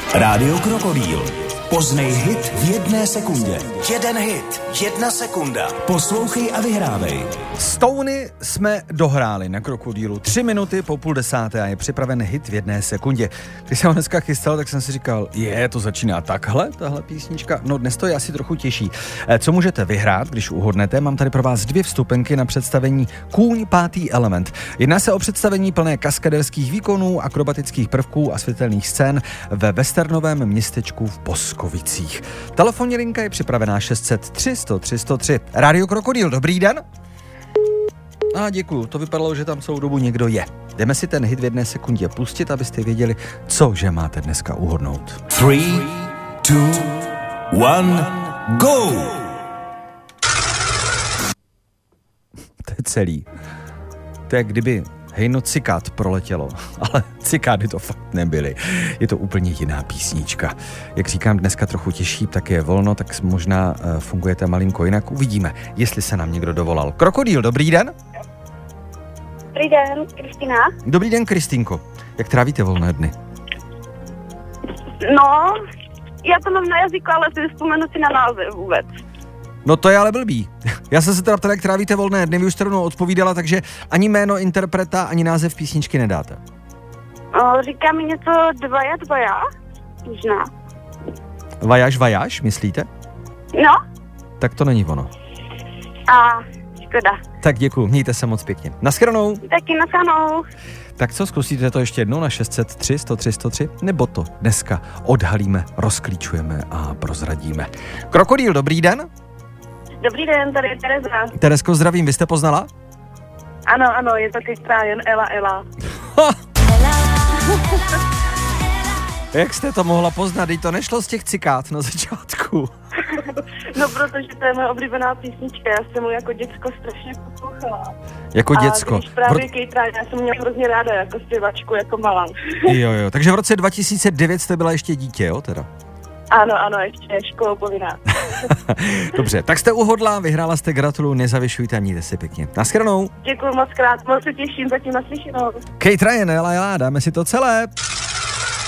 Rádio Krokodýl. Poznej hit v 1 sekundě. 1 hit, 1 sekunda. Poslouchej a vyhrávej. Stony jsme dohráli na Krokodýlu 3 minuty po 9:30 a je připraven hit v 1 sekundě. Když jsem ho dneska chystal, tak jsem si říkal, to začíná takhle, tahle písnička. No dnes to je asi trochu těžší. Co můžete vyhrát, když uhodnete? Mám tady pro vás 2 vstupenky na představení Kůň 5. element. Jedná se o představení plné kaskaderských výkonů, akrobatických prvků a světelných scén ve westernovém městečku v Boskovicích. Telefonní linka je připravená 603 103 103. Rádio Krokodýl, dobrý den. Děkuju, to vypadalo, že tam celou dobu někdo je. Jdeme si ten hit v 1 sekundě pustit, abyste věděli, co že máte dneska uhodnout. 3, 2, 1, go! To je celý. To je kdyby hejno cikád proletělo, ale cikády to fakt nebyly. Je to úplně jiná písnička. Jak říkám, dneska trochu těžší, tak je volno, tak možná fungujete malinko jinak. Uvidíme, jestli se nám někdo dovolal. Krokodýl, dobrý den. Dobrý den, Kristina. Dobrý den, Kristýnko. Jak trávíte volné dny? No, já to mám na jazyku, ale si vzpomenu si na název vůbec. No to je ale blbý. Já jsem se teda ptal, jak trávíte volné dny, vy už jste rovnou odpovídala, takže ani jméno interpreta, ani název písničky nedáte. Říká mi něco dvaja? Možná. Vajaž, myslíte? No. Tak to není ono. Škoda. Tak děkuju, mějte se moc pěkně. Naschledanou. Taky naschledanou. Tak co, zkusíte to ještě jednou na 603 103 103? Nebo to dneska odhalíme, rozklíčujeme a prozradíme. Krokodýl, dobrý den. Dobrý den, tady je Tereza. Teresko, zdravím, vy jste poznala? Ano, je to Kristina, jen Ela. Jak jste to mohla poznat, když to nešlo z těch cikád na začátku? No, protože to je moje oblíbená písnička, já jsem mu jako děcko strašně poslouchala. Jako děcko. Když právě Kejtráň, já jsem měla hrozně ráda jako zpěvačku, jako malá. Jo, takže v roce 2009 jste byla ještě dítě, jo, teda? Ano, ještě školou povinná. Dobře, tak jste uhodla, vyhrála jste, gratuluju, nezavěšujte a mějte se pěkně. Naschledanou. Děkuju moc krát, moc se těším, zatím naslyšenou. Kate Ryan, dáme si to celé.